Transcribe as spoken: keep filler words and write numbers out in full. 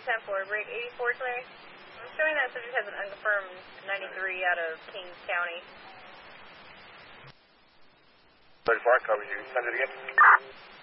ten four, break eighty-four clear. I'm showing that subject has an unconfirmed ninety-three out of Kings County. thirty-four, cover you. Send it again.